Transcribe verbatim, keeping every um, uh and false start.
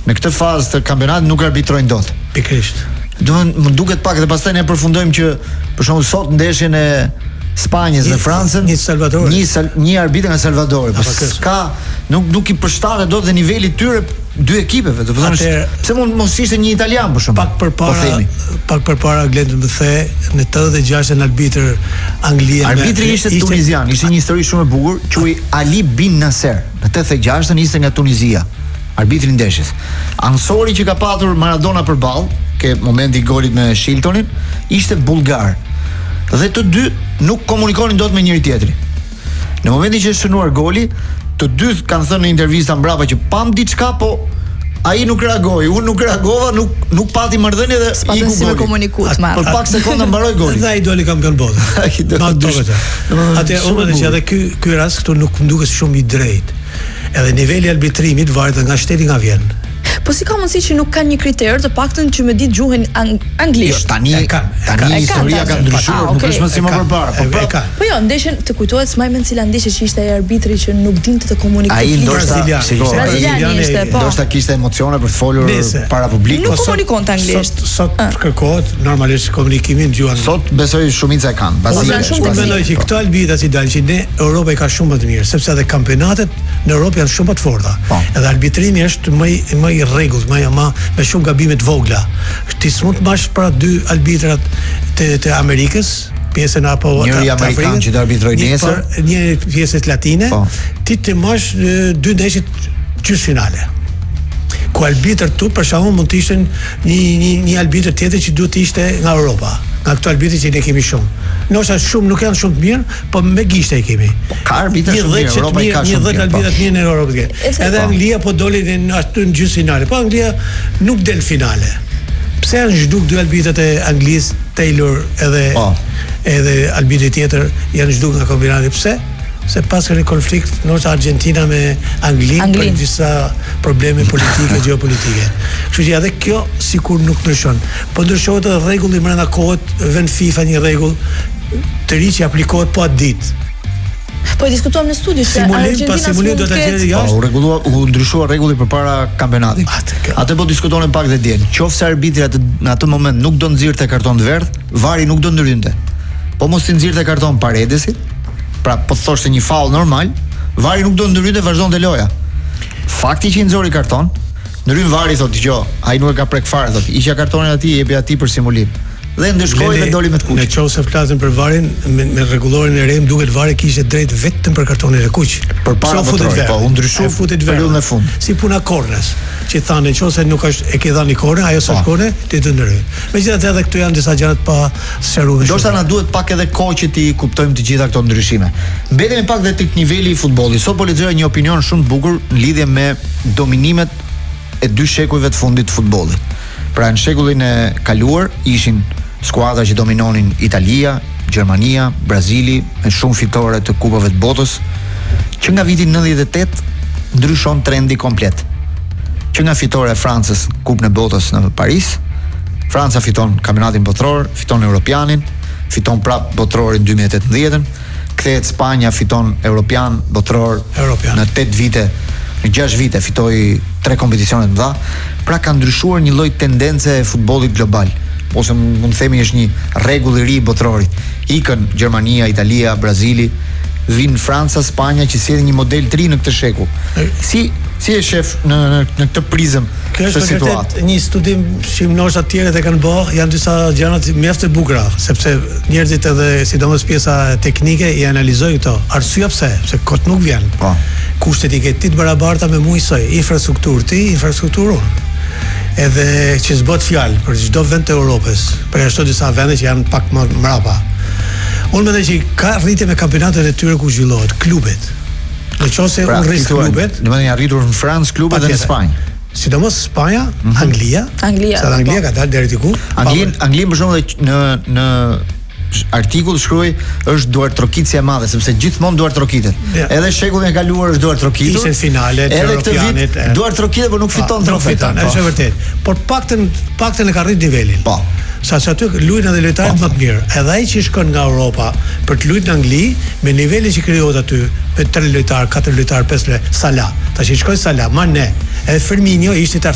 në këtë fazë të kampionatit nuk arbitrojnë dot. Pikërisht. Domethënë më duket pak dhe pastaj ne përfundojmë që për shembull sot ndeshjen e Spanjës dhe Francën, një Salvador, një sal, një arbitër nga Salvadori, po s'ka nuk nuk i përshtatet dot dhe niveli i tyre dy ekipeve, do të thonë pse mund mos ishte një italian për shembull. Pak përpara pak përpara Glen më the në tetëdhjetë e gjashtë arbitër Anglia. Arbitri ishte tunizian, ishte një histori shumë e bukur, quhej Ali Bin Nasser. Në tetëdhjetë e gjashtë ishte nga Tunizia, arbitri i ndeshjes. Ansori që ka patur Maradona përballë, ke momenti i golit me Shiltonin, ishte bullgar. Dhe të dy nuk komunikonin dot me njëri tjetrin. Në momentin që është shënuar goli, të dy kanë thënë në intervista mbrapa që pam diçka, po ai nuk reagoi, unë nuk reagova, nuk nuk pati marrëdhënie dhe i ku goli. Komunikues me. Për pak sekonda mbaroi goli. Dhe ai doli kampion bote. Ma duket. Atë unë që edhe ky ky rast këtu nuk më duket shumë i drejtë. Edhe niveli i arbitrimit varet nga shteti nga vjen. Po si ka mundësi që nuk kanë një kriter të paktën që me ditë gjuhën ang anglisht? Jo, tani tani historia ka ndryshuar, nuk është më si më përpara. Po pra, po jo, ndeshën të kujtohet s'maj mend cila ndeshje që ishte ai arbitri që nuk dinte të komunikojë. Ai ndoshta braziliani ishte, po. Ndoshta kishte emocione për të folur para publikut. Nuk komunikonte anglisht. Sot kërkohet normalisht komunikimin gjuhën. Sot besoj shumica e kanë. Bazikisht unë mendoj që këto arbitra si dalin që ne Europa i ka shumë më të mirë, sepse edhe kampionatet në Europë janë shumë më të forta. Edhe arbitrimi është më më i rregullt, më ama me shumë gabime të vogla. Ti s'mund të bash para dy arbitrat të të Amerikës, pjesën apo njëri amerikan që do arbitroj nesër, një pjesë latine, ti të marrësh dy ndeshje gjysmëfinale. Ku arbitër tu për shkakun mund të ishin një një një arbitër tjetër që duhet të ishte nga Europa, nga këto arbitër që ne kemi shumë. Ndoshta shumë nuk janë shumë të mirë, po me gishte e kemi. Ka arbitër shumë mirë, Europa i ka shumë. Një dhjetë arbitër të mirë në Europë. Edhe Anglia po doli në ashtu në gjysmëfinale, po Anglia nuk del finale. Pse janë zhduk dy arbitrat e Anglisë, Taylor edhe edhe arbitri tjetër janë zhduk nga kampionati. Pse? Se pas ka një konflikt në Argentina me Anglinë për disa probleme politike, geopolitike. Kështu që edhe kjo sikur nuk ndryshon. Po ndryshohet edhe rregulli brenda kohët, vën FIFA një rregull të ri që aplikohet po atë ditë. Po e diskutuam në studio se Argentina simulim do ta gjejë jashtë. U rregullua, u ndryshua rregulli përpara kampionatit. Atë po diskutonin pak dhe dje. Qofse arbitri në atë moment nuk do nxirrte karton të verdh, vari nuk do ndrynte. Po mos i nxirrte karton Paredesit. Pra po thoshte një faull normal, vari nuk do ndrynte, vazhdonte loja. Fakti që i nxori karton, ndryn vari thotë, "Dgjoj, ai nuk e ka prek fare", thotë. "Isha kartonin atij, jepi atij për simulim." Dhe ndeshkoi dhe doli me të kuq. Në qoftë se flasim për varin, me, me rregullorin e re, duket vari kishte drejt vetëm për kartonin e kuq. Përpara votroi, po u ndryshoi futet periudhën e fund. Si puna kornes, që thanë nëse nuk është e ke dhënë korne, ajo s'është korne, ti të ndryj. Megjithatë edhe këtu janë disa gjëra pa sqaruar. Ndoshta na duhet pak edhe kohë që ti kuptojmë të gjitha këto ndryshime. Mbetemi pak dhe tek niveli i futbollit. Sot po lexoja një opinion shumë të bukur në lidhje me dominimet e dy shekujve të fundit të futbollit. Pra në shekullin e kaluar ishin skuadra që dominonin Italia, Gjermania, Brazili, me shumë fitore të kupave të botës, që nga viti nëntëdhjetë e tetë ndryshon trendi komplet. Që nga fitore e Francës, kupën e botës në Paris, Franca fiton kampionatin botror, fiton Europianin, fiton prap botrorin dy mijë e tetëmbëdhjetë, kthehet Spanja, fiton Europian, botror Europian. Në tetë vite, në gjashtë vite fitoi tre kompeticione të mëdha, pra ka ndryshuar një lloj tendence e futbollit global. Ose mund të themi është një rregull i ri i botrorit. Ikën Gjermania, Italia, Brazili, vin Franca, Spanja që sjellin një model të ri në këtë shekull. Si si e shef në në, në këtë prizëm këtë situatë? Një studim shqiptar të tjerë e kanë bërë, janë disa gjëra mjaft të bukura, sepse njerëzit edhe sidomos pjesa teknike i analizojnë këto. Arsyeja pse? Sepse kot nuk vjen. Po. Kushtet i ketë të barabarta me mujsoj, infrastrukturë ti, infrastrukturë. Edhe që s'bët fjalë për çdo vend të Europës, për ashtu disa vende që janë pak më mbrapa. Unë mendoj që ka rritje me kampionatet e tyre ku zhvillohet klubet. Në qoftë se u rrit klubet, do të thënë arritur në Francë klubet dhe në Spanjë. Sidomos Spanja, mm -hmm. Anglia, Anglia. Sa Anglia ka dalë deri diku. Anglin, Anglin për shembull në në artikull shkruaj është duar trokitësia e madhe sepse gjithmonë duar trokitet. Ja. Edhe shekullin e kaluar është duar trokitur. Ishte finale të Europianit. Duar trokitet por nuk fiton trofeën. Është vërtet. Por paktën paktën e ka rrit nivelin. Po. Sa që aty luajnë edhe lojtarët më të mirë. Edhe ai që shkon nga Europa për të luajtur në Angli, me nivelin që krijohet aty, me tre lojtar, katër lojtar, pesë lojtar, Salah. Tash i shkoi Salah, Mane, edhe Firmino ishte